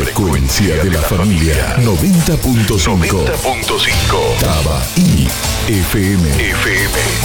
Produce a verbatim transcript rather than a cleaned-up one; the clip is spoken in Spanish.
Frecuencia de la familia noventa punto cinco. noventa punto cinco. Taba y F M. F M.